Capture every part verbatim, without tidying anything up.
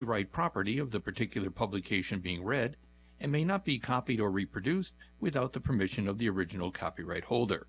copyright property of the particular publication being read and may not be copied or reproduced without the permission of the original copyright holder.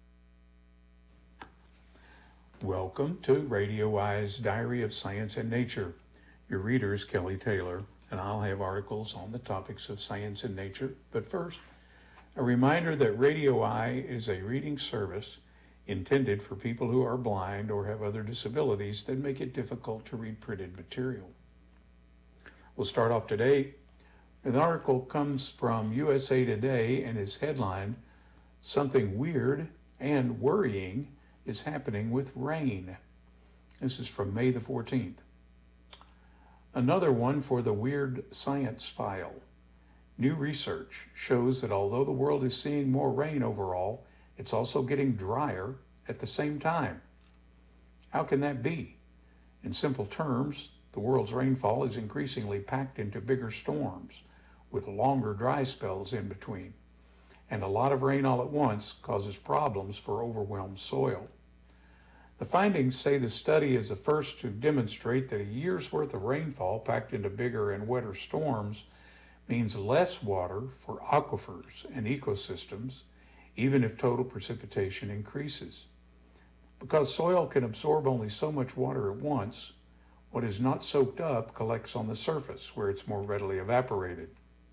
Welcome to Radio I's Diary of Science and Nature. Your reader is Kelly Taylor, and I'll have articles on the topics of science and nature. But first, a reminder that Radio I is a reading service intended for people who are blind or have other disabilities that make it difficult to read printed material. We'll start off today. An article comes from U S A Today and is headlined, "Something Weird and Worrying is Happening with Rain." This is from May the fourteenth. Another one for the Weird Science File. New research shows that although the world is seeing more rain overall, it's also getting drier at the same time. How can that be? In simple terms, the world's rainfall is increasingly packed into bigger storms, with longer dry spells in between. And a lot of rain all at once causes problems for overwhelmed soil. The findings say the study is the first to demonstrate that a year's worth of rainfall packed into bigger and wetter storms means less water for aquifers and ecosystems, even if total precipitation increases. Because soil can absorb only so much water at once, what is not soaked up collects on the surface, where it's more readily evaporated.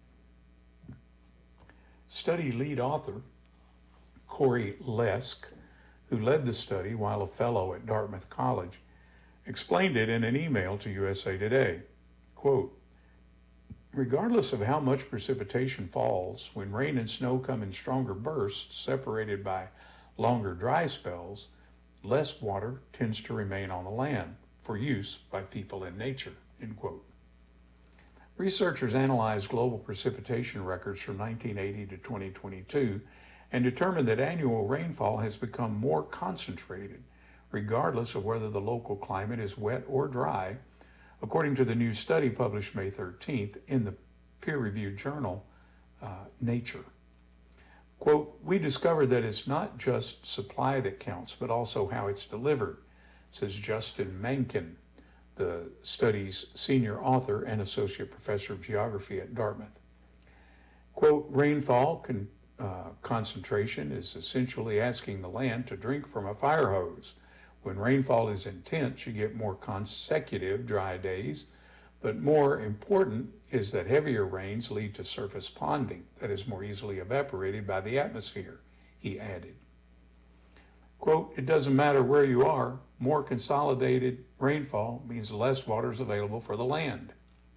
Study lead author Corey Lesk, who led the study while a fellow at Dartmouth College, explained it in an email to U S A Today. Quote, "Regardless of how much precipitation falls, when rain and snow come in stronger bursts separated by longer dry spells, less water tends to remain on the land for use by people and nature," end quote. Researchers analyzed global precipitation records from nineteen eighty to twenty twenty-two and determined that annual rainfall has become more concentrated, regardless of whether the local climate is wet or dry, according to the new study published May thirteenth in the peer-reviewed journal uh, Nature. Quote, "We discovered that it's not just supply that counts, but also how it's delivered," says Justin Mankin, the study's senior author and associate professor of geography at Dartmouth. Quote, "Rainfall con- uh, concentration is essentially asking the land to drink from a fire hose. When rainfall is intense, you get more consecutive dry days, but more important is that heavier rains lead to surface ponding that is more easily evaporated by the atmosphere," he added. Quote, "It doesn't matter where you are, more consolidated rainfall means less water is available for the land."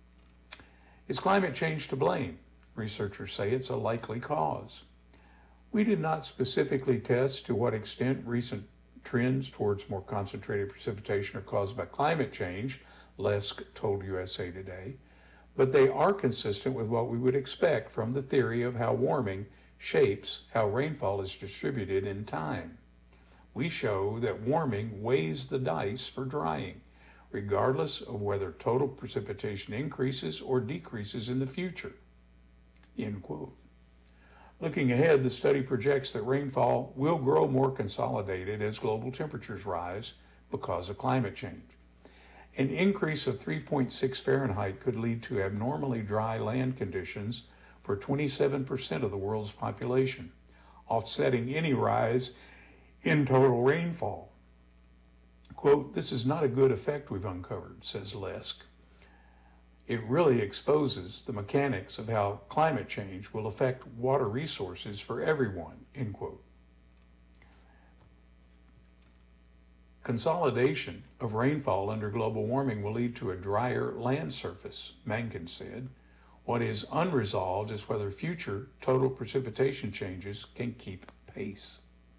Is climate change to blame? Researchers say it's a likely cause. We did not specifically test to what extent recent trends towards more concentrated precipitation are caused by climate change, Lesk told U S A Today, but they are consistent with what we would expect from the theory of how warming shapes how rainfall is distributed in time. We show that warming weighs the dice for drying, regardless of whether total precipitation increases or decreases in the future, end quote. Looking ahead, the study projects that rainfall will grow more consolidated as global temperatures rise because of climate change. An increase of three point six Fahrenheit could lead to abnormally dry land conditions for twenty-seven percent of the world's population, offsetting any rise in total rainfall. Quote, "This is not a good effect we've uncovered," says Lesk. "It really exposes the mechanics of how climate change will affect water resources for everyone," end quote. Consolidation of rainfall under global warming will lead to a drier land surface, Mankin said. What is unresolved is whether future total precipitation changes can keep pace.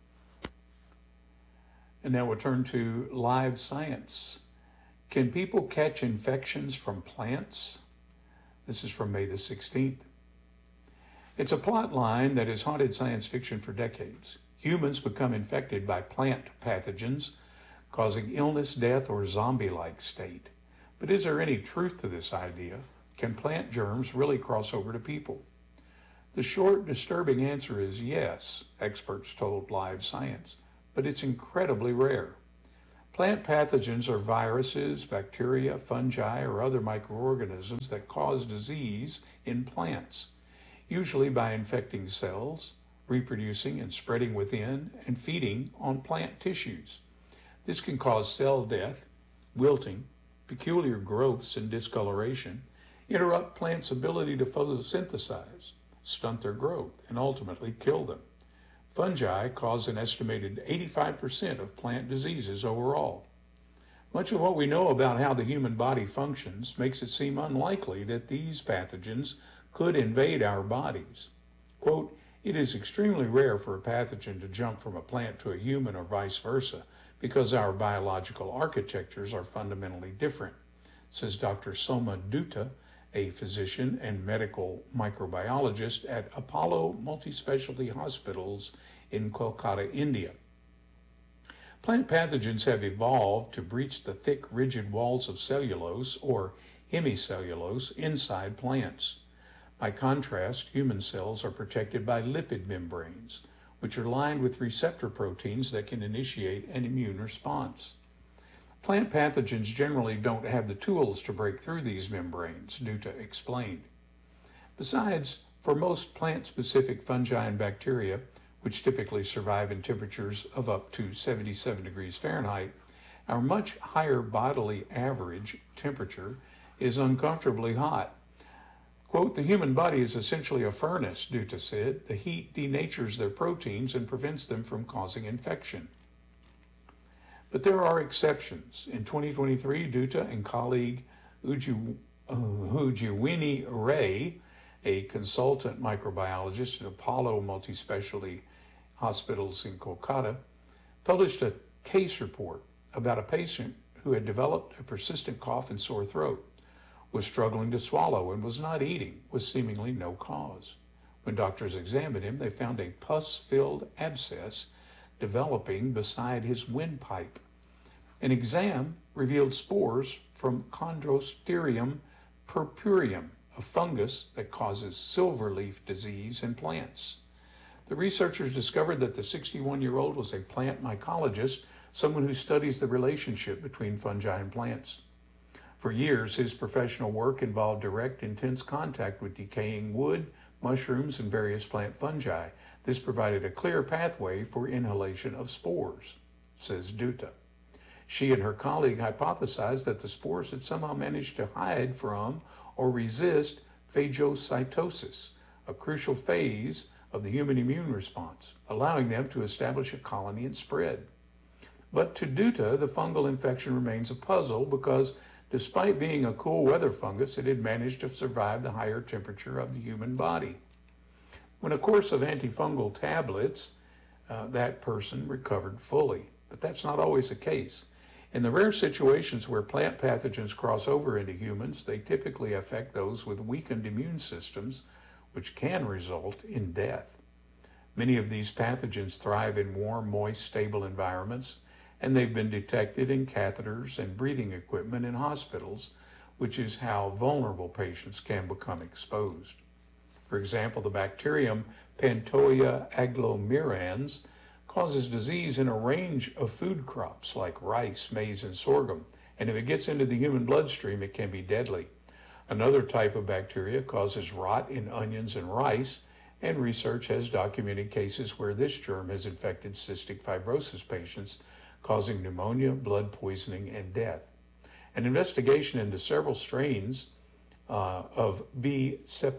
And now we'll turn to live science. Can people catch infections from plants? This is from May the sixteenth. It's a plot line that has haunted science fiction for decades. Humans become infected by plant pathogens, causing illness, death, or zombie-like state. But is there any truth to this idea? Can plant germs really cross over to people? The short, disturbing answer is yes, experts told Live Science, but it's incredibly rare. Plant pathogens are viruses, bacteria, fungi, or other microorganisms that cause disease in plants, usually by infecting cells, reproducing and spreading within, and feeding on plant tissues. This can cause cell death, wilting, peculiar growths and discoloration, interrupt plants' ability to photosynthesize, stunt their growth, and ultimately kill them. Fungi cause an estimated eighty-five percent of plant diseases overall. Much of what we know about how the human body functions makes it seem unlikely that these pathogens could invade our bodies. Quote, "It is extremely rare for a pathogen to jump from a plant to a human or vice versa because our biological architectures are fundamentally different," says Doctor Soma Dutta, a physician and medical microbiologist at Apollo Multispecialty Hospitals in Kolkata, India. Plant pathogens have evolved to breach the thick, rigid walls of cellulose or hemicellulose inside plants. By contrast, human cells are protected by lipid membranes, which are lined with receptor proteins that can initiate an immune response. Plant pathogens generally don't have the tools to break through these membranes, Dutta explained. Besides, for most plant-specific fungi and bacteria, which typically survive in temperatures of up to seventy-seven degrees Fahrenheit, our much higher bodily average temperature is uncomfortably hot. Quote, "The human body is essentially a furnace," Dutta said. "The heat denatures their proteins and prevents them from causing infection." But there are exceptions. In twenty twenty-three, Dutta and colleague Uju, uh, Ujiwini Ray, a consultant microbiologist at Apollo Multispecialty Hospitals in Kolkata, published a case report about a patient who had developed a persistent cough and sore throat, was struggling to swallow, and was not eating with seemingly no cause. When doctors examined him, they found a pus-filled abscess developing beside his windpipe. An exam revealed spores from Chondrostridium purpureum, a fungus that causes silverleaf disease in plants. The researchers discovered that the sixty-one-year-old was a plant mycologist, someone who studies the relationship between fungi and plants. For years, his professional work involved direct, intense contact with decaying wood, mushrooms, and various plant fungi. This provided a clear pathway for inhalation of spores, says Dutta. She and her colleague hypothesized that the spores had somehow managed to hide from or resist phagocytosis, a crucial phase of the human immune response, allowing them to establish a colony and spread. But to Dutta, the fungal infection remains a puzzle because despite being a cool weather fungus, it had managed to survive the higher temperature of the human body. When a course of antifungal tablets, uh, that person recovered fully. But that's not always the case. In the rare situations where plant pathogens cross over into humans, they typically affect those with weakened immune systems, which can result in death. Many of these pathogens thrive in warm, moist, stable environments, and they've been detected in catheters and breathing equipment in hospitals, which is how vulnerable patients can become exposed. For example, the bacterium Pantoia agglomerans causes disease in a range of food crops like rice, maize, and sorghum, and if it gets into the human bloodstream, it can be deadly. Another type of bacteria causes rot in onions and rice, and research has documented cases where this germ has infected cystic fibrosis patients, causing pneumonia, blood poisoning, and death. An investigation into several strains uh, of B.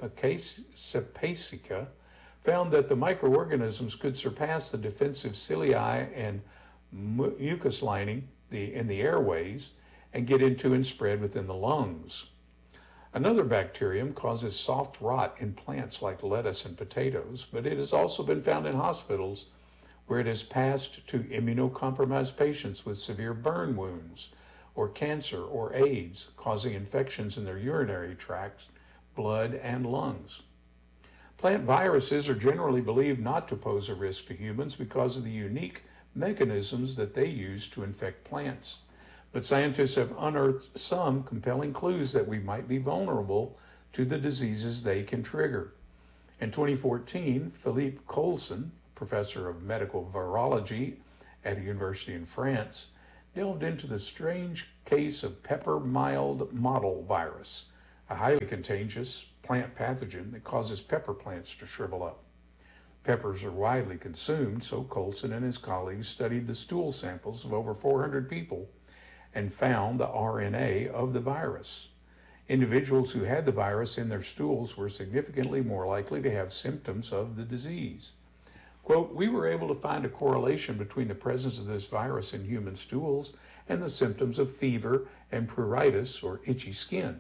cepacica found that the microorganisms could surpass the defensive ciliary and mucus lining the, in the airways and get into and spread within the lungs. Another bacterium causes soft rot in plants like lettuce and potatoes, but it has also been found in hospitals where it has passed to immunocompromised patients with severe burn wounds or cancer or AIDS, causing infections in their urinary tracts, blood, and lungs. Plant viruses are generally believed not to pose a risk to humans because of the unique mechanisms that they use to infect plants. But scientists have unearthed some compelling clues that we might be vulnerable to the diseases they can trigger. In twenty fourteen, Philippe Colson, professor of medical virology at a university in France, delved into the strange case of pepper mild mottle virus, a highly contagious plant pathogen that causes pepper plants to shrivel up. Peppers are widely consumed, so Colson and his colleagues studied the stool samples of over four hundred people and found the R N A of the virus. Individuals who had the virus in their stools were significantly more likely to have symptoms of the disease. Quote, we were able to find a correlation between the presence of this virus in human stools and the symptoms of fever and pruritus, or itchy skin.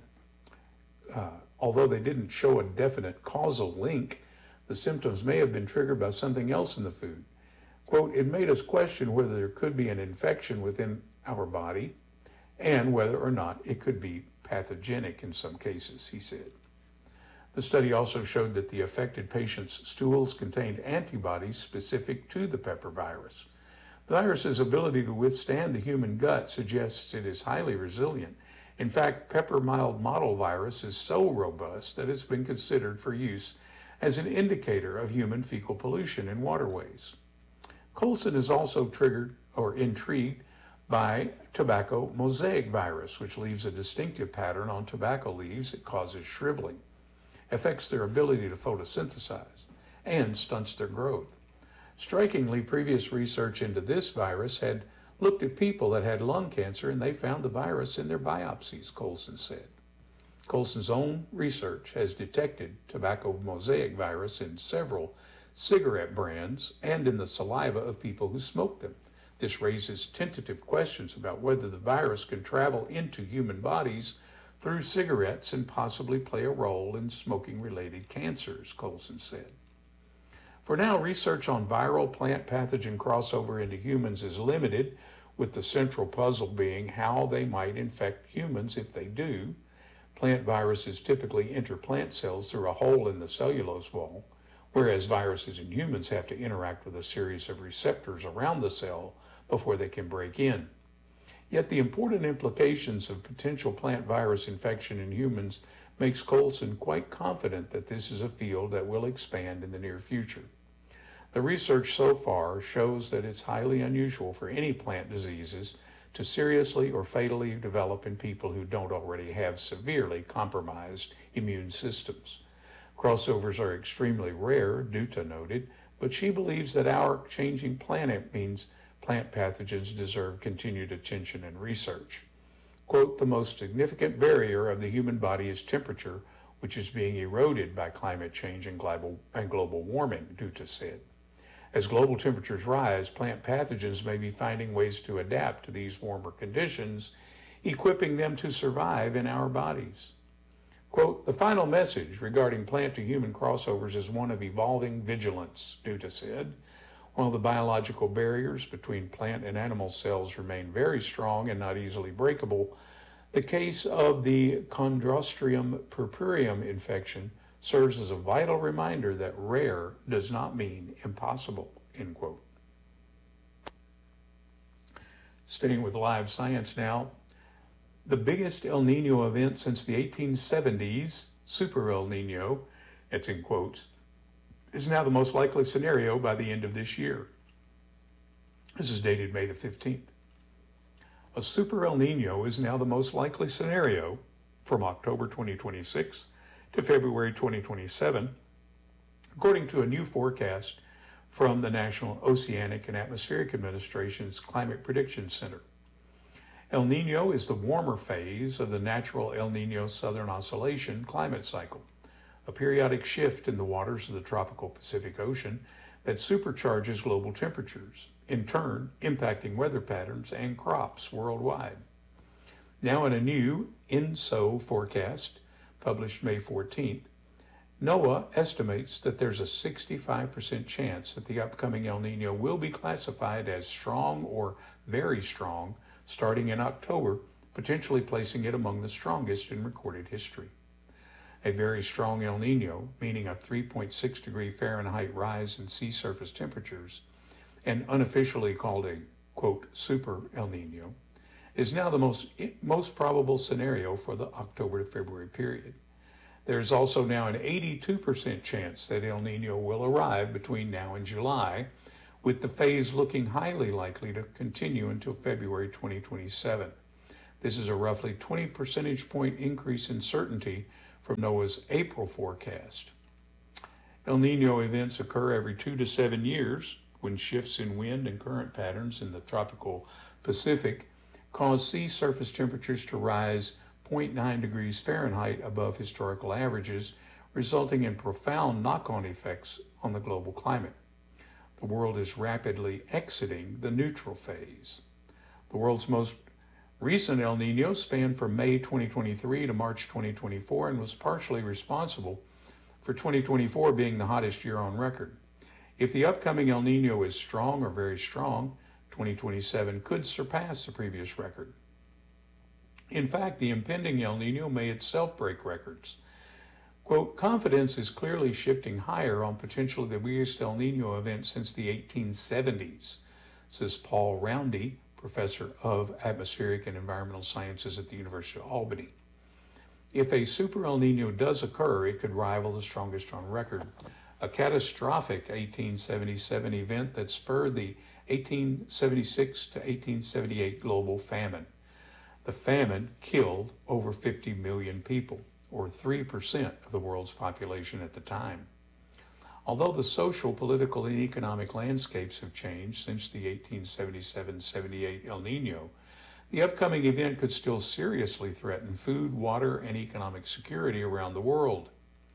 Uh, although they didn't show a definite causal link, the symptoms may have been triggered by something else in the food. Quote, it made us question whether there could be an infection within our body and whether or not it could be pathogenic in some cases, he said. The study also showed that the affected patients' stools contained antibodies specific to the pepper virus. The virus's ability to withstand the human gut suggests it is highly resilient. In fact, pepper mild mottle virus is so robust that it's been considered for use as an indicator of human fecal pollution in waterways. Colson is also triggered or intrigued by tobacco mosaic virus, which leaves a distinctive pattern on tobacco leaves that causes shriveling, affects their ability to photosynthesize, and stunts their growth. Strikingly, previous research into this virus had looked at people that had lung cancer, and they found the virus in their biopsies, Colson said. Colson's own research has detected tobacco mosaic virus in several cigarette brands and in the saliva of people who smoke them. This raises tentative questions about whether the virus can travel into human bodies through cigarettes and possibly play a role in smoking-related cancers, Colson said. For now, research on viral plant pathogen crossover into humans is limited, with the central puzzle being how they might infect humans if they do. Plant viruses typically enter plant cells through a hole in the cellulose wall, whereas viruses in humans have to interact with a series of receptors around the cell before they can break in. Yet the important implications of potential plant virus infection in humans makes Colson quite confident that this is a field that will expand in the near future. The research so far shows that it's highly unusual for any plant diseases to seriously or fatally develop in people who don't already have severely compromised immune systems. Crossovers are extremely rare, Dutta noted, but she believes that our changing planet means plant pathogens deserve continued attention and research. Quote, the most significant barrier of the human body is temperature, which is being eroded by climate change and global, and global warming, Dutta said. As global temperatures rise, plant pathogens may be finding ways to adapt to these warmer conditions, equipping them to survive in our bodies. Quote, the final message regarding plant-to-human crossovers is one of evolving vigilance, Dutta said. While the biological barriers between plant and animal cells remain very strong and not easily breakable, the case of the Chondrostrium purpureum infection serves as a vital reminder that rare does not mean impossible, end quote. Staying with live science now, the biggest El Nino event since the eighteen seventies, Super El Nino, it's in quotes, is now the most likely scenario by the end of this year. This is dated May the fifteenth. A Super El Nino is now the most likely scenario from October twenty twenty-six to February twenty twenty-seven, according to a new forecast from the National Oceanic and Atmospheric Administration's Climate Prediction Center. El Nino is the warmer phase of the natural El Nino Southern Oscillation climate cycle, a periodic shift in the waters of the tropical Pacific Ocean that supercharges global temperatures, in turn impacting weather patterns and crops worldwide. Now in a new INSO forecast, published May fourteenth, NOAA estimates that there's a sixty-five percent chance that the upcoming El Nino will be classified as strong or very strong starting in October, potentially placing it among the strongest in recorded history. A very strong El Nino, meaning a three point six degree Fahrenheit rise in sea surface temperatures, and unofficially called a, quote, super El Nino, is now the most, most probable scenario for the October to February period. There is also now an eighty-two percent chance that El Nino will arrive between now and July, with the phase looking highly likely to continue until February twenty twenty-seven. This is a roughly twenty percentage point increase in certainty from NOAA's April forecast. El Nino events occur every two to seven years when shifts in wind and current patterns in the tropical Pacific cause sea surface temperatures to rise zero point nine degrees Fahrenheit above historical averages, resulting in profound knock-on effects on the global climate. The world is rapidly exiting the neutral phase. The world's most recent El Nino spanned from May twenty twenty-three to March twenty twenty-four and was partially responsible for twenty twenty-four being the hottest year on record. If the upcoming El Nino is strong or very strong, twenty twenty-seven could surpass the previous record. In fact, the impending El Nino may itself break records. Quote, confidence is clearly shifting higher on potentially the biggest El Nino event since the eighteen seventies, says Paul Roundy, professor of atmospheric and environmental sciences at the University of Albany. If a super El Nino does occur, it could rival the strongest on record, a catastrophic eighteen seventy-seven event that spurred the eighteen seventy-six to eighteen seventy-eight global famine. The famine killed over fifty million people, or three percent of the world's population at the time. Although the social, political, and economic landscapes have changed since the eighteen seventy-seven seventy-eight El Nino, the upcoming event could still seriously threaten food, water, and economic security around the world.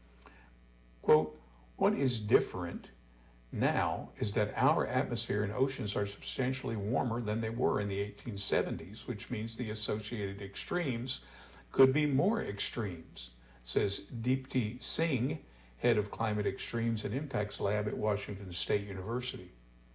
Quote, what is different now is that our atmosphere and oceans are substantially warmer than they were in the eighteen seventies, which means the associated extremes could be more extremes, says Deepti Singh, head of Climate Extremes and Impacts Lab at Washington State University.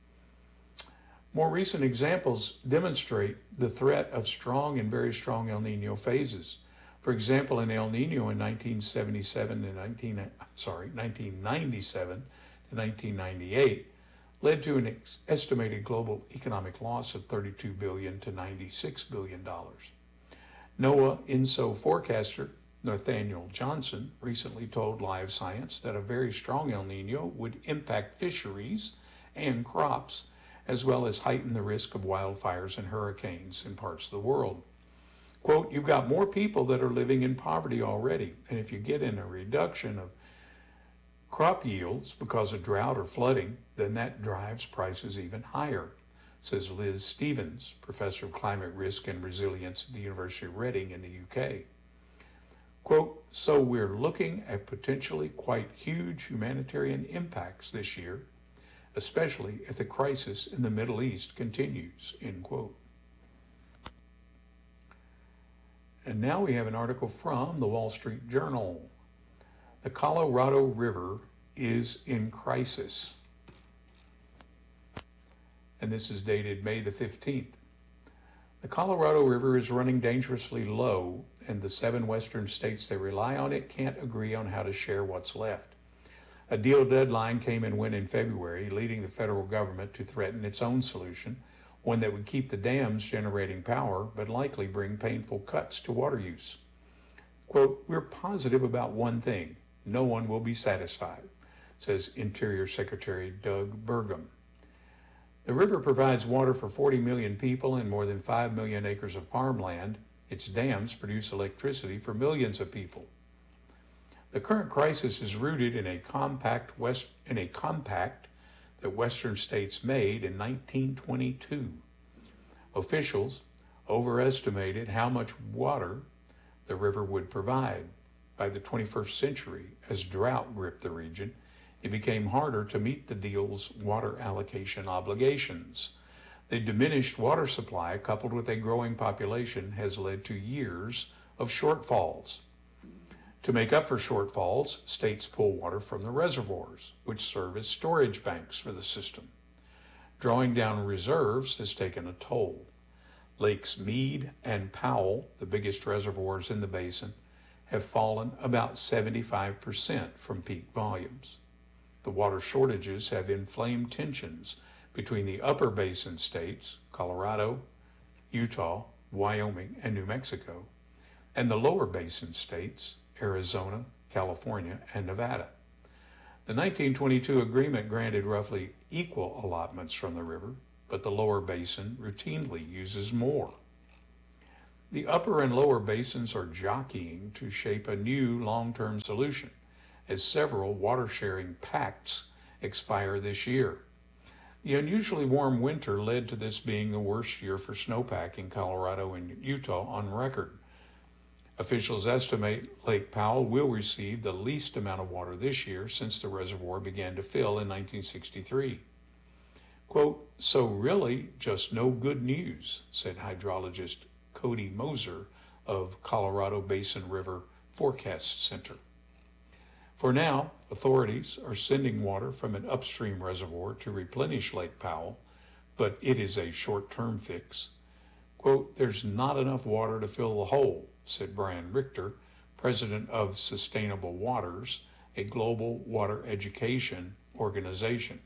More recent examples demonstrate the threat of strong and very strong El Nino phases. For example, an El Nino in nineteen seventy-seven to nineteen, sorry, nineteen ninety-seven to nineteen ninety-eight led to an ex- estimated global economic loss of thirty-two billion dollars to ninety-six billion dollars. NOAA INSO forecaster Nathaniel Johnson recently told Live Science that a very strong El Nino would impact fisheries and crops, as well as heighten the risk of wildfires and hurricanes in parts of the world. Quote, you've got more people that are living in poverty already, and if you get in a reduction of crop yields because of drought or flooding, then that drives prices even higher, says Liz Stevens, professor of climate risk and resilience at the University of Reading in the U K. Quote, so we're looking at potentially quite huge humanitarian impacts this year, especially if the crisis in the Middle East continues, end quote. And now we have an article from the Wall Street Journal. The Colorado River is in crisis. And this is dated May the fifteenth. The Colorado River is running dangerously low, and the seven western states that rely on it can't agree on how to share what's left. A deal deadline came and went in February, leading the federal government to threaten its own solution, one that would keep the dams generating power, but likely bring painful cuts to water use. Quote, we're positive about one thing. No one will be satisfied, says Interior Secretary Doug Burgum. The river provides water for forty million people and more than five million acres of farmland. Its dams produce electricity for millions of people. The current crisis is rooted in a compact west in a compact that western states made in nineteen twenty-two. Officials overestimated how much water the river would provide. By the twenty-first century, as drought gripped the region, it became harder to meet the deal's water allocation obligations. The diminished water supply, coupled with a growing population, has led to years of shortfalls. To make up for shortfalls, states pull water from the reservoirs, which serve as storage banks for the system. Drawing down reserves has taken a toll. Lakes Meade and Powell, the biggest reservoirs in the basin, have fallen about seventy-five percent from peak volumes. The water shortages have inflamed tensions between the upper basin states, Colorado, Utah, Wyoming, and New Mexico, and the lower basin states, Arizona, California, and Nevada. The nineteen twenty-two agreement granted roughly equal allotments from the river, but the lower basin routinely uses more. The upper and lower basins are jockeying to shape a new long-term solution, as several water-sharing pacts expire this year. The unusually warm winter led to this being the worst year for snowpack in Colorado and Utah on record. Officials estimate Lake Powell will receive the least amount of water this year since the reservoir began to fill in nineteen sixty-three. Quote, "So really just no good news," said hydrologist Cody Moser of Colorado Basin River Forecast Center. For now, authorities are sending water from an upstream reservoir to replenish Lake Powell, but it is a short-term fix. Quote, "There's not enough water to fill the hole," said Brian Richter, president of Sustainable Waters, a global water education organization.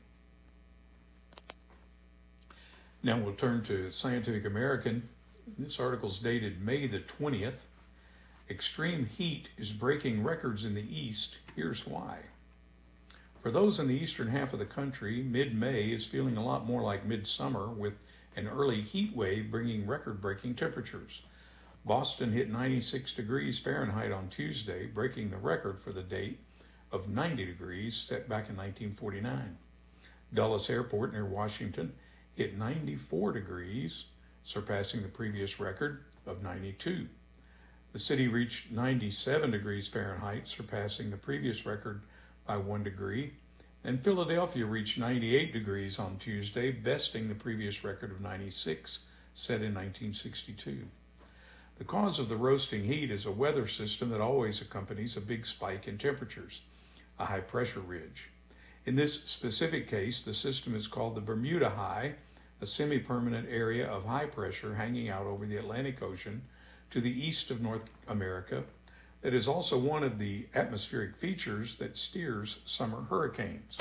Now we'll turn to Scientific American. This article is dated May the twentieth. Extreme heat is breaking records in the East. Here's why. For those in the eastern half of the country, mid-May is feeling a lot more like midsummer, with an early heat wave bringing record-breaking temperatures. Boston hit ninety-six degrees Fahrenheit on Tuesday, breaking the record for the date of ninety degrees set back in nineteen forty-nine. Dulles Airport near Washington hit ninety-four degrees, surpassing the previous record of ninety-two. The city reached ninety-seven degrees Fahrenheit, surpassing the previous record by one degree, and Philadelphia reached ninety-eight degrees on Tuesday, besting the previous record of ninety-six, set in nineteen sixty-two. The cause of the roasting heat is a weather system that always accompanies a big spike in temperatures, a high-pressure ridge. In this specific case, the system is called the Bermuda High, a semi-permanent area of high pressure hanging out over the Atlantic Ocean to the east of North America that is also one of the atmospheric features that steers summer hurricanes.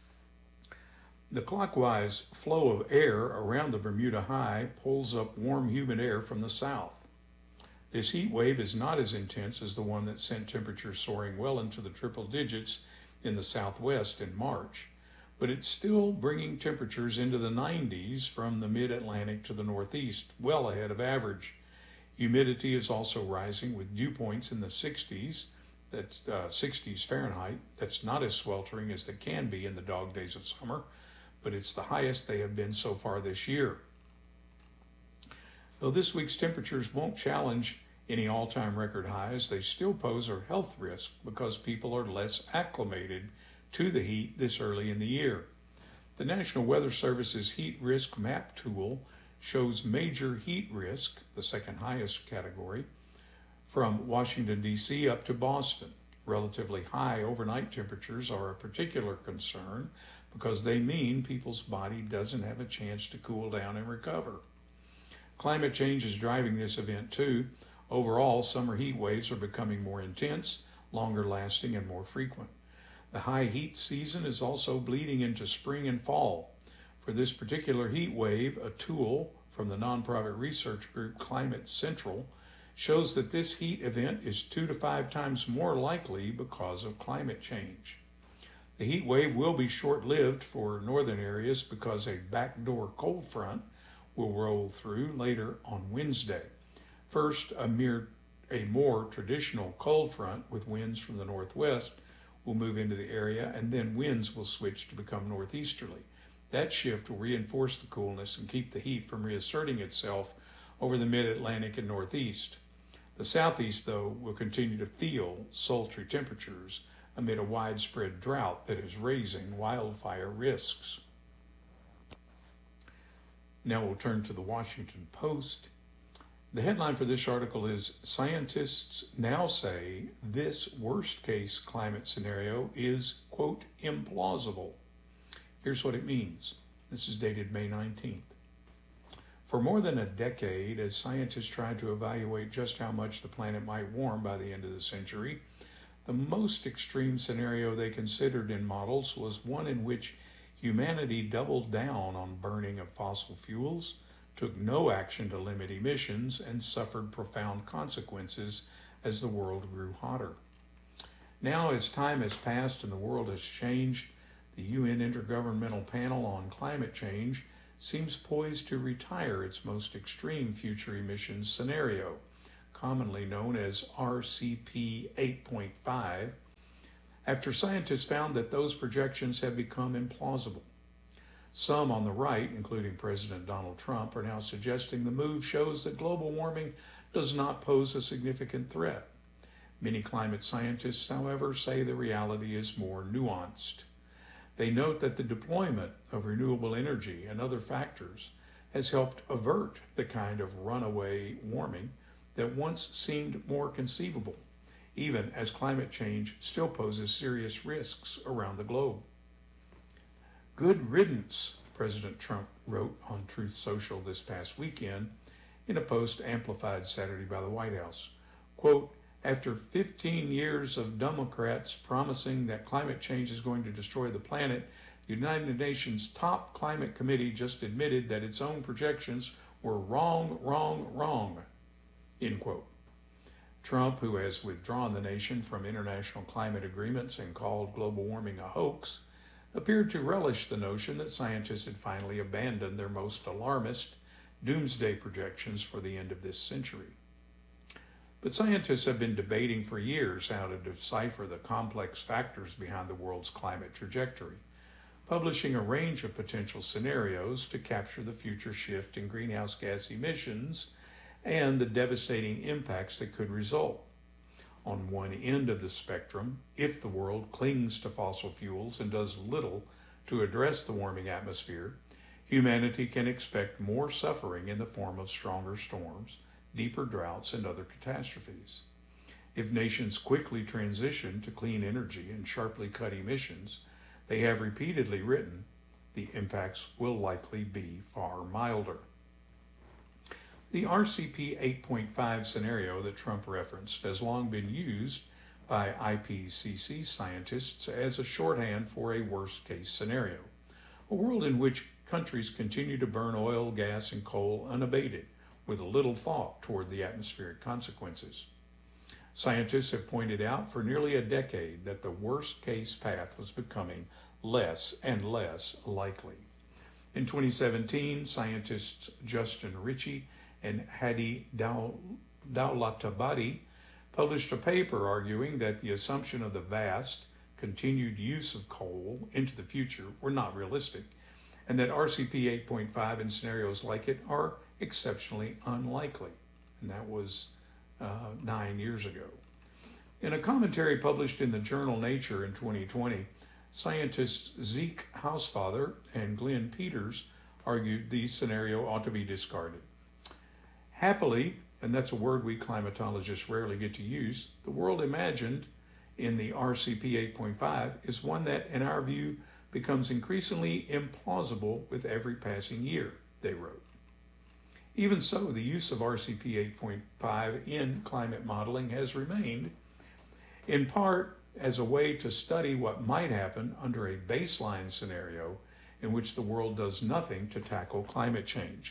The clockwise flow of air around the Bermuda High pulls up warm, humid air from the south. This heat wave is not as intense as the one that sent temperatures soaring well into the triple digits in the southwest in March, but it's still bringing temperatures into the nineties from the mid-Atlantic to the northeast, well ahead of average. Humidity is also rising with dew points in the sixties, that's uh, sixties Fahrenheit. That's not as sweltering as they can be in the dog days of summer, but it's the highest they have been so far this year. Though this week's temperatures won't challenge any all-time record highs, they still pose a health risk because people are less acclimated to the heat this early in the year. The National Weather Service's Heat Risk Map tool shows major heat risk, the second highest category, from Washington, D C up to Boston. Relatively high overnight temperatures are a particular concern because they mean people's body doesn't have a chance to cool down and recover. Climate change is driving this event too. Overall, summer heat waves are becoming more intense, longer lasting, and more frequent. The high heat season is also bleeding into spring and fall. For this particular heat wave, a tool from the nonprofit research group Climate Central shows that this heat event is two to five times more likely because of climate change. The heat wave will be short-lived for northern areas because a backdoor cold front will roll through later on Wednesday. First, a, mere, a more traditional cold front with winds from the northwest will move into the area, and then winds will switch to become northeasterly. That shift will reinforce the coolness and keep the heat from reasserting itself over the mid-Atlantic and northeast. The southeast, though, will continue to feel sultry temperatures amid a widespread drought that is raising wildfire risks. Now we'll turn to the Washington Post. The headline for this article is, "Scientists now say this worst-case climate scenario is, quote, implausible." Here's what it means. This is dated May nineteenth. For more than a decade, as scientists tried to evaluate just how much the planet might warm by the end of the century, the most extreme scenario they considered in models was one in which humanity doubled down on burning of fossil fuels, took no action to limit emissions, and suffered profound consequences as the world grew hotter. Now, as time has passed and the world has changed, the U N Intergovernmental Panel on Climate Change seems poised to retire its most extreme future emissions scenario, commonly known as R C P eight point five, after scientists found that those projections have become implausible. Some on the right, including President Donald Trump, are now suggesting the move shows that global warming does not pose a significant threat. Many climate scientists, however, say the reality is more nuanced. They note that the deployment of renewable energy and other factors has helped avert the kind of runaway warming that once seemed more conceivable, even as climate change still poses serious risks around the globe. Good riddance, President Trump wrote on Truth Social this past weekend in a post amplified Saturday by the White House. Quote, after fifteen years of Democrats promising that climate change is going to destroy the planet, the United Nations top climate committee just admitted that its own projections were wrong, wrong, wrong, end quote. Trump, who has withdrawn the nation from international climate agreements and called global warming a hoax, appeared to relish the notion that scientists had finally abandoned their most alarmist doomsday projections for the end of this century. But scientists have been debating for years how to decipher the complex factors behind the world's climate trajectory, publishing a range of potential scenarios to capture the future shift in greenhouse gas emissions and the devastating impacts that could result. On one end of the spectrum, if the world clings to fossil fuels and does little to address the warming atmosphere, humanity can expect more suffering in the form of stronger storms, deeper droughts, and other catastrophes. If nations quickly transition to clean energy and sharply cut emissions, they have repeatedly written, the impacts will likely be far milder. The R C P eight point five scenario that Trump referenced has long been used by I P C C scientists as a shorthand for a worst-case scenario, a world in which countries continue to burn oil, gas, and coal unabated, with little thought toward the atmospheric consequences. Scientists have pointed out for nearly a decade that the worst-case path was becoming less and less likely. In twenty seventeen, scientists Justin Ritchie and Hadi Dowlatabadi published a paper arguing that the assumption of the vast, continued use of coal into the future were not realistic, and that R C P eight point five and scenarios like it are exceptionally unlikely. And that was uh, nine years ago. In a commentary published in the journal Nature in twenty twenty, scientists Zeke Hausfather and Glenn Peters argued the scenario ought to be discarded. Happily, and that's a word we climatologists rarely get to use, the world imagined in the R C P eight point five is one that, in our view, becomes increasingly implausible with every passing year, they wrote. Even so, the use of R C P eight point five in climate modeling has remained, in part as a way to study what might happen under a baseline scenario in which the world does nothing to tackle climate change.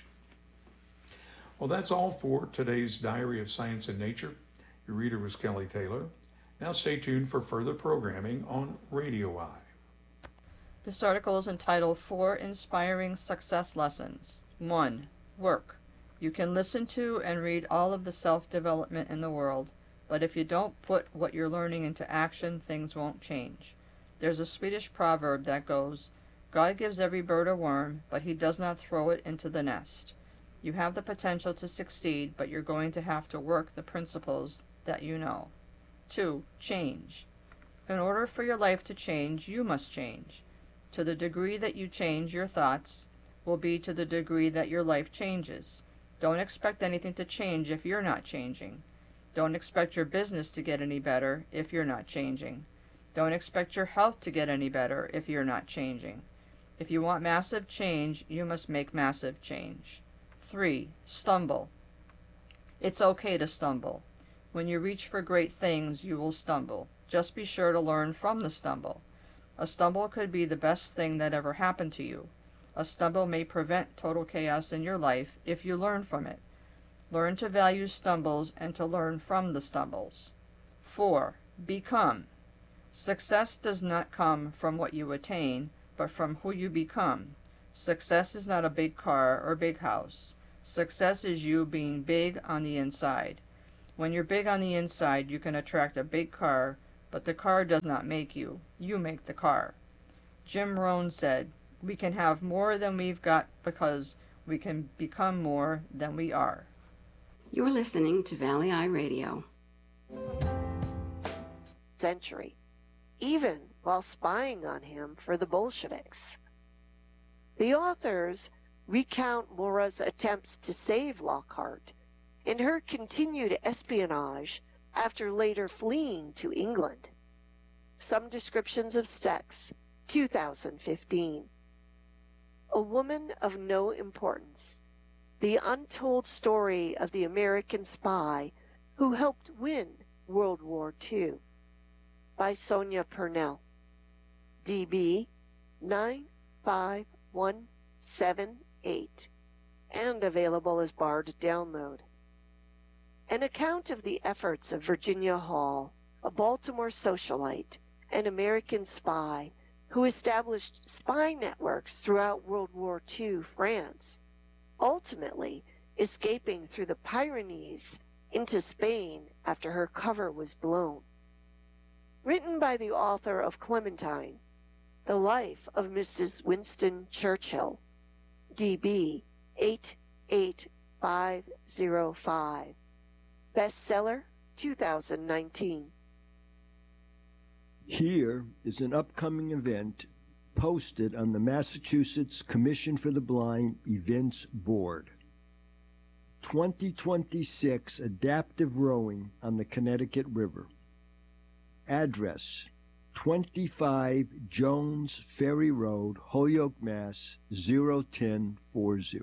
Well, that's all for today's Diary of Science and Nature. Your reader was Kelly Taylor. Now stay tuned for further programming on Radio Eye. This article is entitled Four Inspiring Success Lessons. one. Work. You can listen to and read all of the self-development in the world, but if you don't put what you're learning into action, things won't change. There's a Swedish proverb that goes, God gives every bird a worm, but he does not throw it into the nest. You have the potential to succeed, but you're going to have to work the principles that you know. two. Change. In order for your life to change, you must change. To the degree that you change your thoughts will be to the degree that your life changes. Don't expect anything to change if you're not changing. Don't expect your business to get any better if you're not changing. Don't expect your health to get any better if you're not changing. If you want massive change, you must make massive change. three. Stumble. It's okay to stumble. When you reach for great things, you will stumble. Just be sure to learn from the stumble. A stumble could be the best thing that ever happened to you. A stumble may prevent total chaos in your life if you learn from it. Learn to value stumbles and to learn from the stumbles. four. Become. Success does not come from what you attain, but from who you become. Success is not a big car or big house. Success is you being big on the inside. When you're big on the inside, you can attract a big car, but the car does not make you. You make the car. Jim Rohn said, "We can have more than we've got because we can become more than we are." You're listening to Valley Eye Radio. Century, even while spying on him for the Bolsheviks. The authors recount Mora's attempts to save Lockhart and her continued espionage after later fleeing to England. Some descriptions of sex, two thousand fifteen. A Woman of No Importance, the untold story of the American spy who helped win World War Two, by Sonia Purnell. D B nine five one seven eight, and available as barred download. An account of the efforts of Virginia Hall, a Baltimore socialite, an American spy who established spy networks throughout World War Two France, ultimately escaping through the Pyrenees into Spain after her cover was blown. Written by the author of Clementine, The Life of Missus Winston Churchill, D B eight eight five zero five. Bestseller, two thousand nineteen. Here is an upcoming event posted on the Massachusetts Commission for the Blind Events Board. twenty twenty-six Adaptive Rowing on the Connecticut River. Address, twenty-five Jones Ferry Road, Holyoke, Mass. zero ten forty.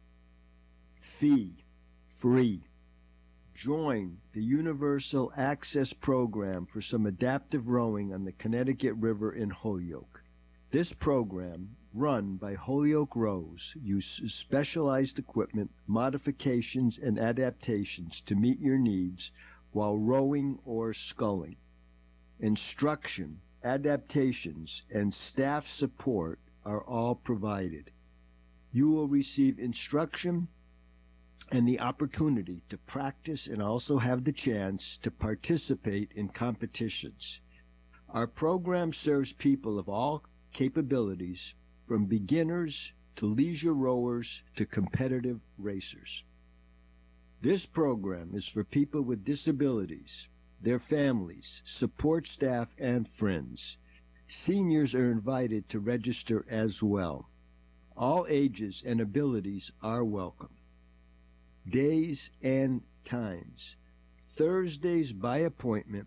Fee, free. Join the Universal Access Program for some adaptive rowing on the Connecticut River in Holyoke. This program, run by Holyoke Rows, uses specialized equipment, modifications, and adaptations to meet your needs while rowing or sculling. Instruction, adaptations, and staff support are all provided. You will receive instruction and the opportunity to practice and also have the chance to participate in competitions. Our program serves people of all capabilities, from beginners to leisure rowers to competitive racers. This program is for people with disabilities, their families, support staff, and friends. Seniors are invited to register as well. All ages and abilities are welcome. Days and times. Thursdays by appointment,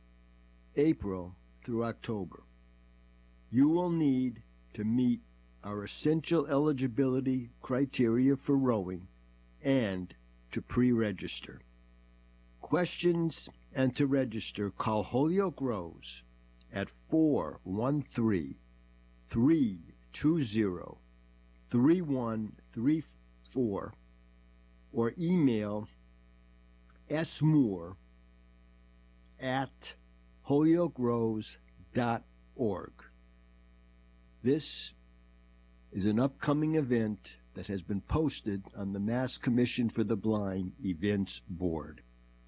April through October. You will need to meet our essential eligibility criteria for rowing and to pre-register. Questions and to register, call Holyoke Rows at four one three, three two zero, three one three four or email smoore at holyokerose dot org. This is an upcoming event that has been posted on the Mass Commission for the Blind Events Board.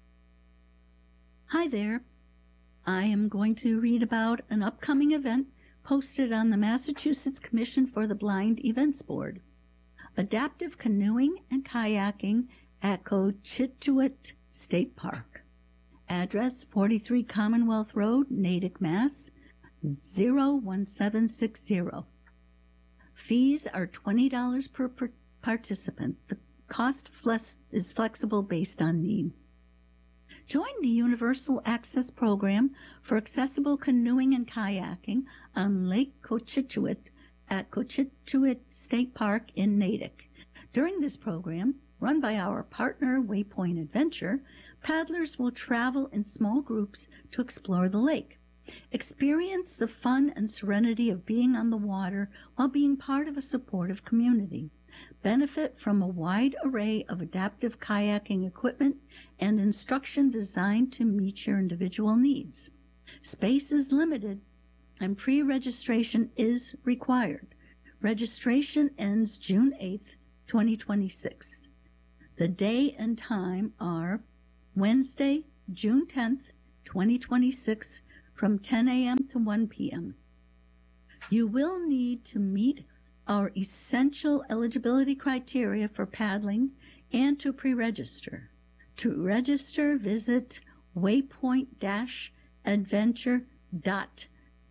Hi there. I am going to read about an upcoming event posted on the Massachusetts Commission for the Blind Events Board. Adaptive Canoeing and Kayaking at Cochituate State Park. Address forty-three Commonwealth Road, Natick, Mass. zero one seven six zero. Fees are twenty dollars per, per participant. The cost flex is flexible based on need. Join the Universal Access Program for accessible canoeing and kayaking on Lake Cochituate at Cochituate State Park in Natick. During this program, run by our partner Waypoint Adventure, paddlers will travel in small groups to explore the lake. Experience the fun and serenity of being on the water while being part of a supportive community. Benefit from a wide array of adaptive kayaking equipment and instruction designed to meet your individual needs. Space is limited and pre-registration is required. Registration ends June eighth, twenty twenty-six. The day and time are Wednesday, June tenth, twenty twenty-six, from ten a.m. to one p.m. You will need to meet our essential eligibility criteria for paddling and to pre-register. To register, visit waypoint dash adventure dot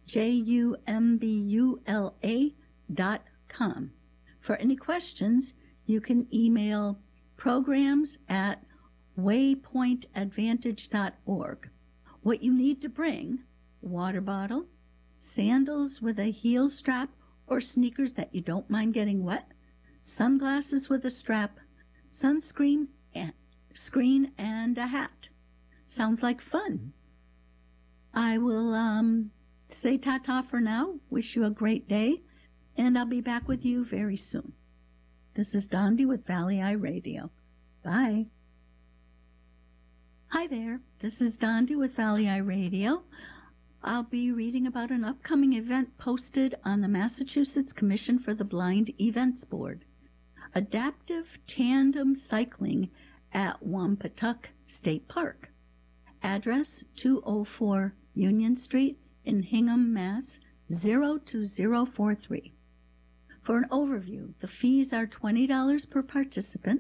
jumbula dot com. For any questions, you can email programs at waypoint advantage dot org. What you need to bring: water bottle, sandals with a heel strap or sneakers that you don't mind getting wet, sunglasses with a strap, sunscreen and screen and a hat. Sounds like fun. I will um, say ta-ta for now. Wish you a great day, and I'll be back with you very soon. This is Dondi with Valley Eye Radio. Bye. Hi there. This is Dondi with Valley Eye Radio. I'll be reading about an upcoming event posted on the Massachusetts Commission for the Blind Events Board. Adaptive Tandem Cycling at Wampatuck State Park. Address two oh four Union Street in Hingham, Mass. zero two zero four three. For an overview, the fees are twenty dollars per participant.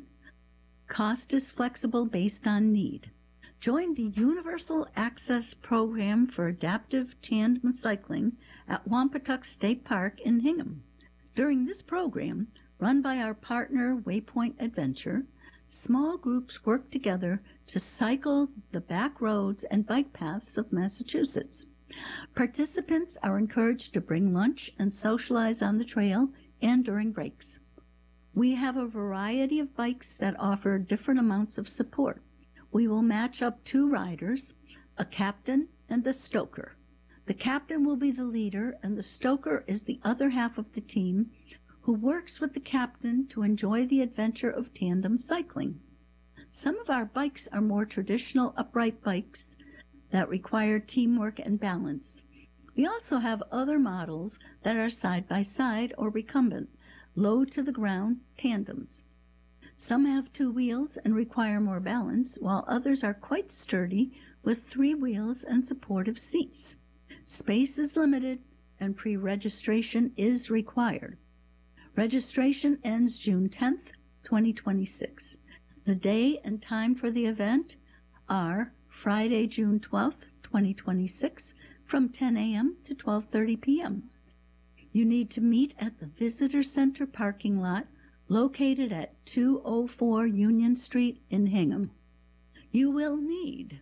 Cost is flexible based on need. Join the Universal Access Program for Adaptive Tandem Cycling at Wampatuck State Park in Hingham. During this program, run by our partner Waypoint Adventure, small groups work together to cycle the back roads and bike paths of Massachusetts. Participants are encouraged to bring lunch and socialize on the trail and during breaks. We have a variety of bikes that offer different amounts of support. We will match up two riders, a captain and a stoker. The captain will be the leader, and the stoker is the other half of the team who works with the captain to enjoy the adventure of tandem cycling. Some of our bikes are more traditional upright bikes that require teamwork and balance. We also have other models that are side-by-side or recumbent, low-to-the-ground tandems. Some have two wheels and require more balance, while others are quite sturdy with three wheels and supportive seats. Space is limited and pre-registration is required. Registration ends June tenth, twenty twenty-six. The day and time for the event are Friday, June twelfth, twenty twenty-six, from ten a.m. to twelve thirty p.m. You need to meet at the Visitor Center parking lot located at two oh four Union Street in Hingham. You will need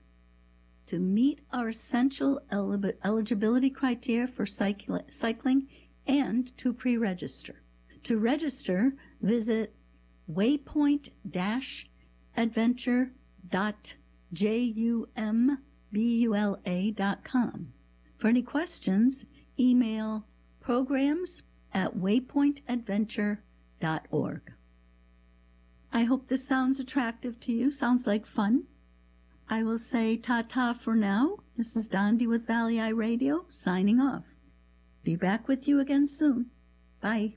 to meet our essential eligibility criteria for cycling and to pre-register. To register, visit waypoint dash adventure dot jumbula dot com. For any questions, email programs at waypoint adventure dot org. I hope this sounds attractive to you. Sounds like fun. I will say ta-ta for now. This is Dondi with Valley Eye Radio, signing off. Be back with you again soon. Bye.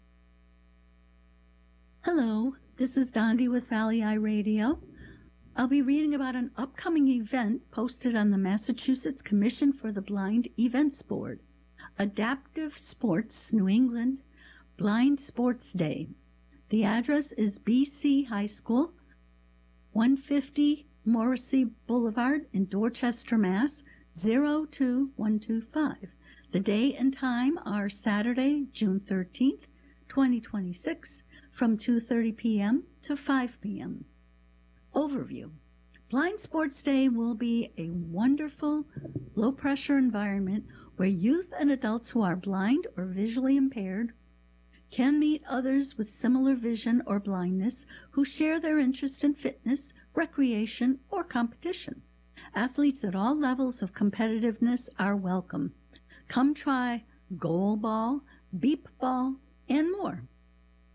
Hello, this is Dondi with Valley Eye Radio. I'll be reading about an upcoming event posted on the Massachusetts Commission for the Blind Events Board. Adaptive Sports New England Blind Sports Day. The address is B C High School, one fifty Morrissey Boulevard in Dorchester, Mass. zero two one two five. The day and time are Saturday, June thirteenth, twenty twenty-six, from two thirty p.m. to five p.m. Overview. Blind Sports Day will be a wonderful, low-pressure environment where youth and adults who are blind or visually impaired can meet others with similar vision or blindness who share their interest in fitness, recreation, or competition. Athletes at all levels of competitiveness are welcome. Come try goal ball, beep ball, and more.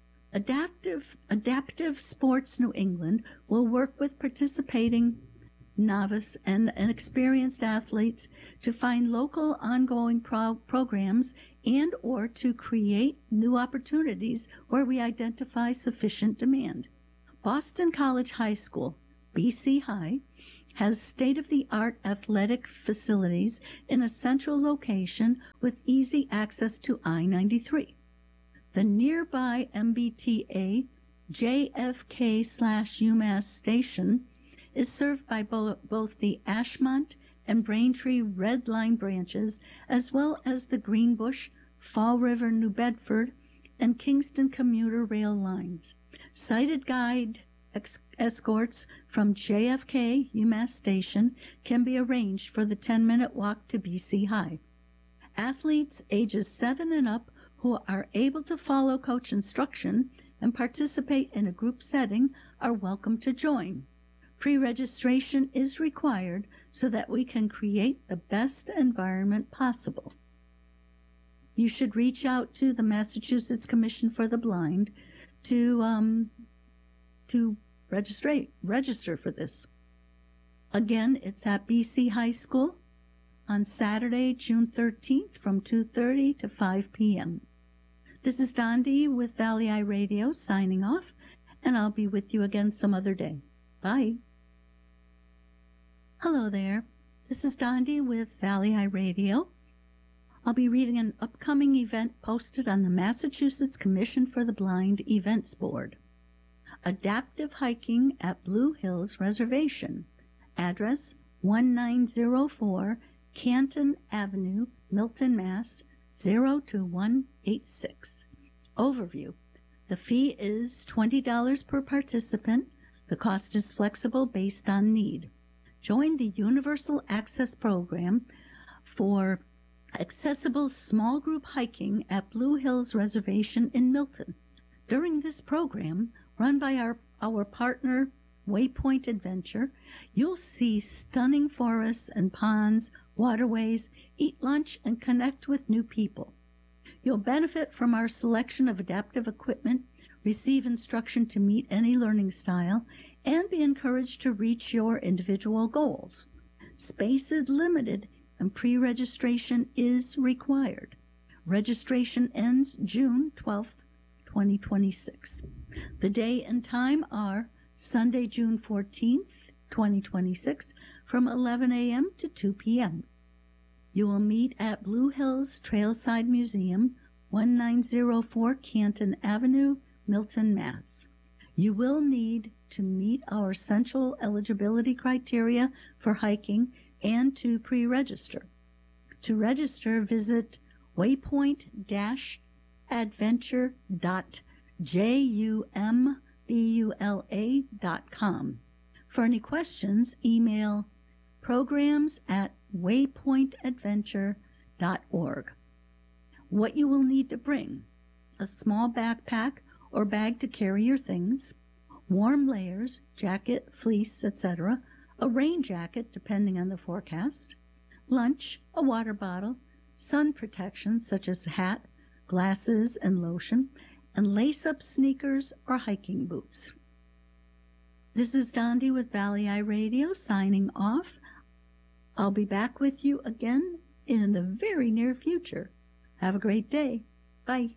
Adaptive, Adaptive Sports New England will work with participating novice, and, and experienced athletes to find local ongoing pro- programs and or to create new opportunities where we identify sufficient demand. Boston College High School, B C High, has state-of-the-art athletic facilities in a central location with easy access to I ninety-three. The nearby M B T A J F K slash UMass station is served by bo- both the Ashmont and Braintree Red Line branches, as well as the Greenbush, Fall River, New Bedford, and Kingston commuter rail lines. Sighted guide ex- escorts from J F K UMass Station can be arranged for the ten-minute walk to B C High. Athletes ages seven and up who are able to follow coach instruction and participate in a group setting are welcome to join. Pre-registration is required so that we can create the best environment possible. You should reach out to the Massachusetts Commission for the Blind to um, to register register for this. Again, it's at B C High School on Saturday, June thirteenth from two thirty to five p.m. This is Dondi with Valley Eye Radio signing off, and I'll be with you again some other day. Bye. Hello there. This is Dondi with Valley Eye Radio. I'll be reading an upcoming event posted on the Massachusetts Commission for the Blind Events Board. Adaptive Hiking at Blue Hills Reservation. Address one nine zero four Canton Avenue, Milton, Mass. zero two one eight six. Overview. The fee is twenty dollars per participant. The cost is flexible based on need. Join the Universal Access Program for accessible small group hiking at Blue Hills Reservation in Milton. During this program, run by our, our partner Waypoint Adventure, you'll see stunning forests and ponds, waterways, eat lunch, and connect with new people. You'll benefit from our selection of adaptive equipment, receive instruction to meet any learning style, and be encouraged to reach your individual goals. Space is limited and pre-registration is required. Registration ends June twelfth, twenty twenty-six. The day and time are Sunday, June fourteenth, twenty twenty-six, from eleven a.m. to two p.m. You will meet at Blue Hills Trailside Museum, one nine zero four Canton Avenue, Milton, Mass. You will need to meet our essential eligibility criteria for hiking and to pre-register. To register, visit waypoint dash adventure dot jumbula dot com. For any questions, email programs at waypoint adventure dot org. What you will need to bring: a small backpack or bag to carry your things, warm layers, jacket, fleece, et cetera, a rain jacket depending on the forecast, lunch, a water bottle, sun protection such as hat, glasses, and lotion, and lace-up sneakers or hiking boots. This is Dondi with Valley Eye Radio signing off. I'll be back with you again in the very near future. Have a great day. Bye.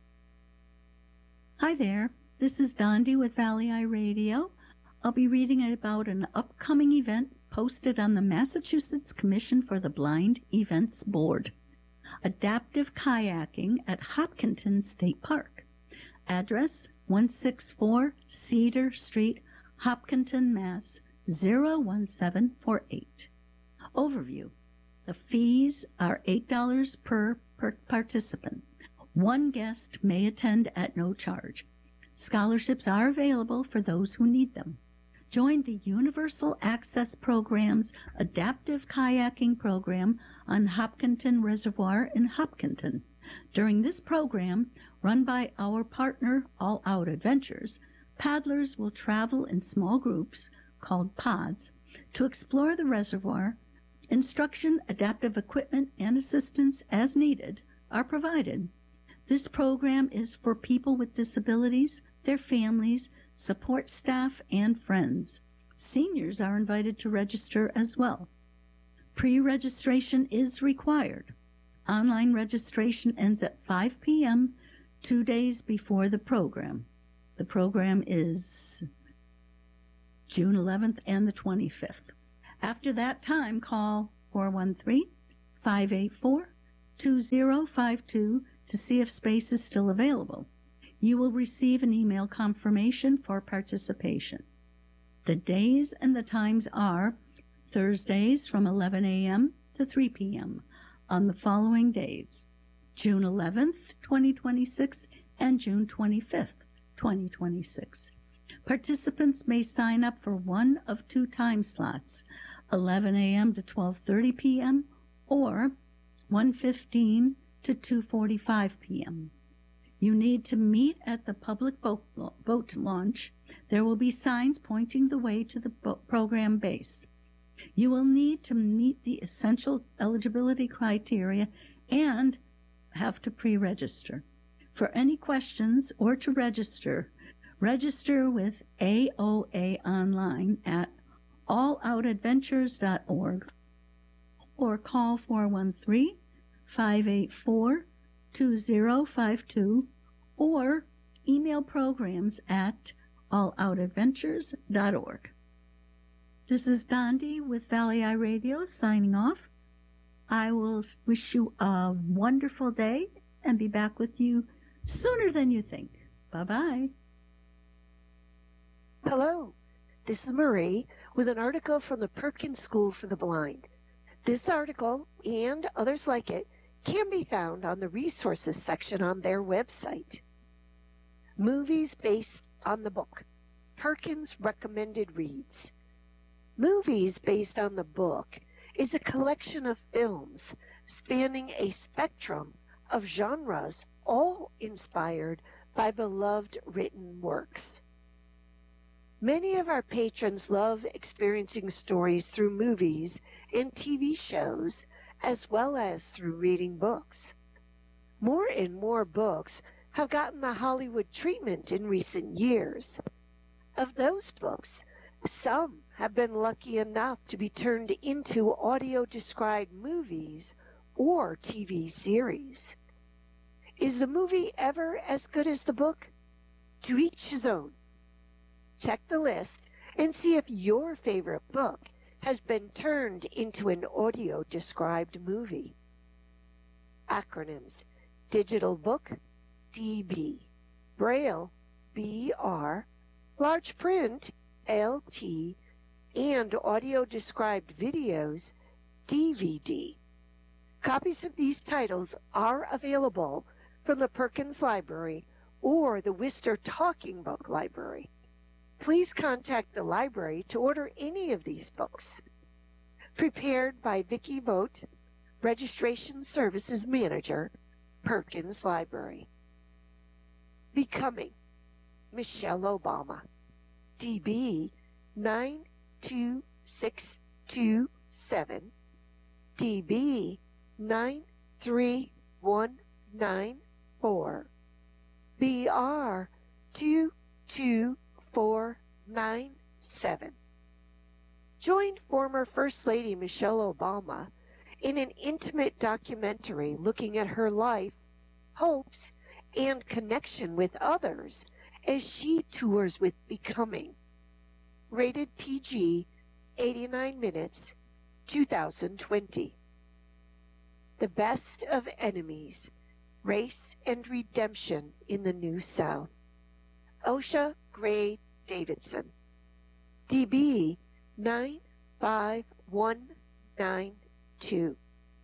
Hi there. This is Dondi with Valley Eye Radio. I'll be reading about an upcoming event posted on the Massachusetts Commission for the Blind Events Board. Adaptive kayaking at Hopkinton State Park. Address one sixty-four Cedar Street, Hopkinton, Mass. zero one seven four eight. Overview. The fees are eight dollars per, per participant. One guest may attend at no charge. Scholarships are available for those who need them. Join the Universal Access Program's Adaptive Kayaking Program on Hopkinton Reservoir in Hopkinton. During this program, run by our partner All Out Adventures, paddlers will travel in small groups, called pods, to explore the reservoir. Instruction, adaptive equipment, and assistance as needed are provided. This program is for people with disabilities, their families, support staff, and friends. Seniors are invited to register as well. Pre-registration is required. Online registration ends at five p.m. two days before the program. The program is June eleventh and the twenty-fifth. After that time, call four one three, five eight four, two zero five two to see if space is still available. You will receive an email confirmation for participation. The days and the times are Thursdays from eleven a.m. to three p.m. on the following days, June eleventh, twenty twenty-six, and June twenty-fifth, twenty twenty-six. Participants may sign up for one of two time slots, eleven a.m. to twelve thirty p.m. or one fifteen to two forty-five p.m. You need to meet at the public boat, boat launch. There will be signs pointing the way to the boat program base. You will need to meet the essential eligibility criteria and have to pre-register. For any questions or to register, register with A O A online at all out adventures dot org or call four one three, five eight four, two zero five two or email programs at all out adventures dot org. This is Dondi with Valley Eye Radio signing off. I will wish you a wonderful day and be back with you sooner than you think. Bye-bye. Hello, this is Marie with an article from the Perkins School for the Blind. This article and others like it can be found on the resources section on their website. Movies based on the book. Perkins Recommended Reads. Movies based on the book is a collection of films spanning a spectrum of genres, all inspired by beloved written works. Many of our patrons love experiencing stories through movies and T V shows, as well as through reading books. More and more books have gotten the Hollywood treatment in recent years. Of those books, some have been lucky enough to be turned into audio-described movies or T V series. Is the movie ever as good as the book? To each his own. Check the list and see if your favorite book has been turned into an audio-described movie. Acronyms: Digital Book, D B, Braille, B R, Large Print, L T, and audio-described videos, D V D. Copies of these titles are available from the Perkins Library or the Worcester Talking Book Library. Please contact the library to order any of these books. Prepared by Vicki Vogt, Registration Services Manager, Perkins Library. Becoming Michelle Obama, D B nine two six two seven, D B nine three one nine four, B R two two four nine seven. Join former First Lady Michelle Obama in an intimate documentary looking at her life, hopes, and connection with others as she tours with Becoming. Rated P G, eighty-nine minutes, two thousand twenty. The Best of Enemies, Race and Redemption in the New South. Osha Gray Davidson, D B nine five one nine two.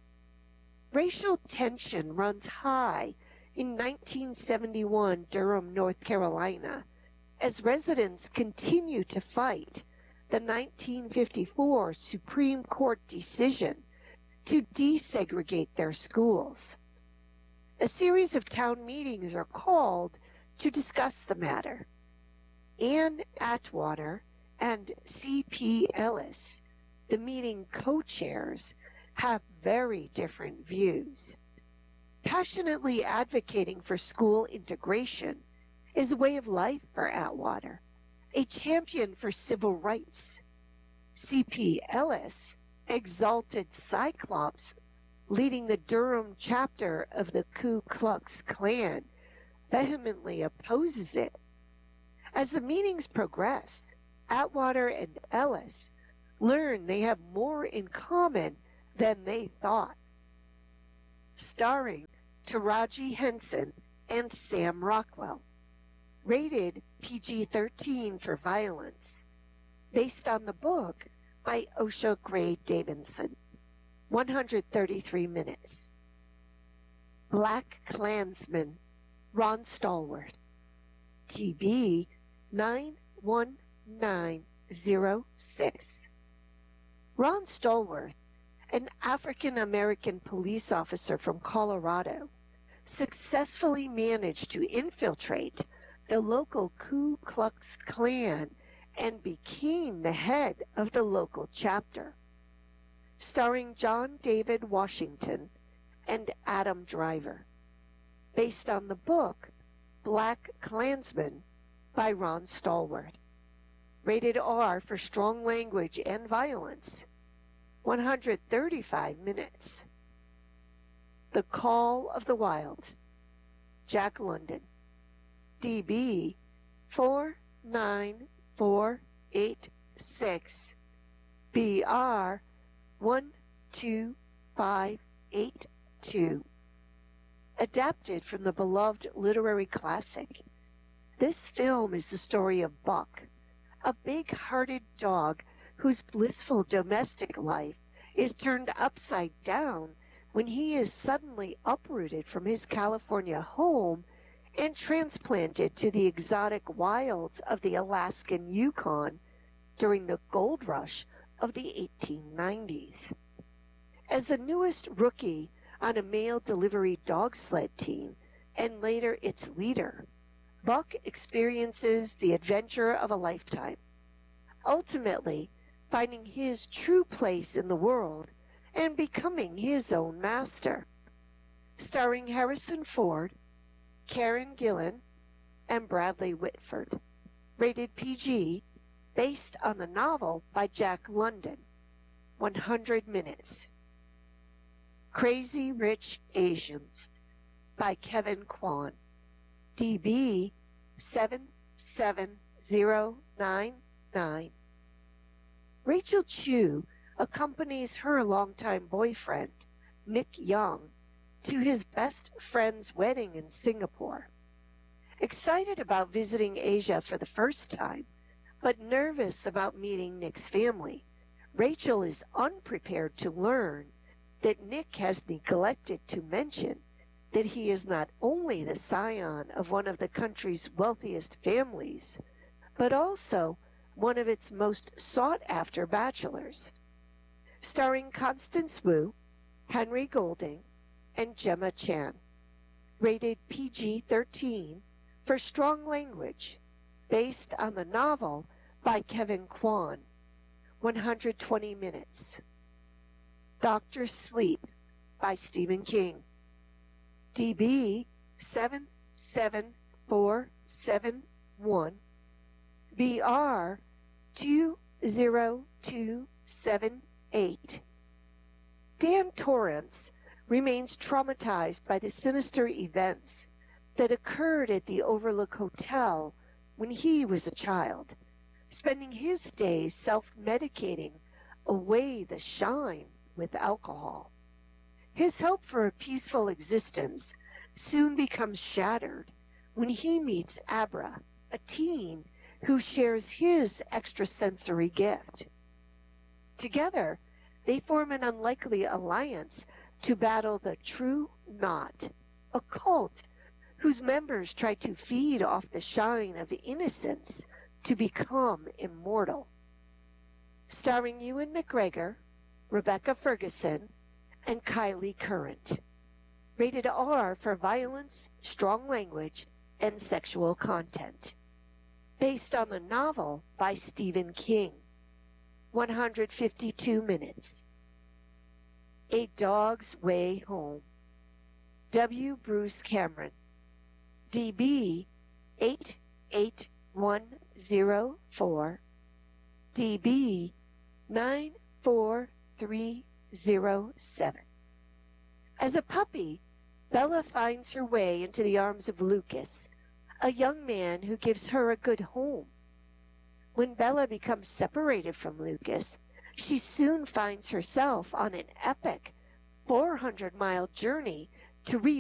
Racial tension runs high in nineteen seventy-one Durham, North Carolina, as residents continue to fight the nineteen fifty-four Supreme Court decision to desegregate their schools. A series of town meetings are called to discuss the matter. Ann Atwater and C P Ellis, the meeting co-chairs, have very different views. Passionately advocating for school integration is a way of life for Atwater, a champion for civil rights. C P Ellis, exalted Cyclops, leading the Durham chapter of the Ku Klux Klan, vehemently opposes it. As the meetings progress, Atwater and Ellis learn they have more in common than they thought. Starring Taraji Henson and Sam Rockwell. Rated P G thirteen for violence. Based on the book by Osha Gray Davidson. one hundred thirty-three minutes. Black Klansman, Ron Stallworth. T B nine one nine zero six. Ron Stallworth, an African-American police officer from Colorado, successfully managed to infiltrate the local Ku Klux Klan and became the head of the local chapter. Starring John David Washington and Adam Driver. Based on the book Black Klansman by Ron Stallworth. Rated R for strong language and violence. one hundred thirty-five minutes. The Call of the Wild. Jack London. D B four nine four eight six. B R one two five eight two. Adapted from the beloved literary classic, this film is the story of Buck, a big-hearted dog whose blissful domestic life is turned upside down when he is suddenly uprooted from his California home and transplanted to the exotic wilds of the Alaskan Yukon during the gold rush of the eighteen nineties. As the newest rookie on a mail delivery dog sled team, and later its leader, Buck experiences the adventure of a lifetime, ultimately finding his true place in the world and becoming his own master. Starring Harrison Ford, Karen Gillan, and Bradley Whitford. Rated P G, based on the novel by Jack London. one hundred minutes. Crazy Rich Asians by Kevin Kwan. D B seven seven zero nine nine. Rachel Chu accompanies her longtime boyfriend, Nick Young, to his best friend's wedding in Singapore. Excited about visiting Asia for the first time, but nervous about meeting Nick's family, Rachel is unprepared to learn that Nick has neglected to mention that he is not only the scion of one of the country's wealthiest families, but also one of its most sought-after bachelors. Starring Constance Wu, Henry Golding, and Gemma Chan. Rated P G thirteen for strong language, based on the novel by Kevin Kwan. one hundred twenty minutes. Doctor Sleep by Stephen King. D B seven seven four seven one. B R two zero two seven eight. Dan Torrance remains traumatized by the sinister events that occurred at the Overlook Hotel when he was a child, spending his days self-medicating away the shine with alcohol. His hope for a peaceful existence soon becomes shattered when he meets Abra, a teen who shares his extrasensory gift. Together, they form an unlikely alliance to battle the True Knot, a cult whose members try to feed off the shine of innocence to become immortal. Starring Ewan McGregor, Rebecca Ferguson, and Kylie Current. Rated R for violence, strong language, and sexual content. Based on the novel by Stephen King. one hundred fifty-two minutes. A Dog's Way Home. W. Bruce Cameron. D B eight eight one zero four D B nine four three zero seven. As a puppy, Bella finds her way into the arms of Lucas, a young man who gives her a good home. When Bella becomes separated from Lucas, she soon finds herself on an epic four hundred mile journey to re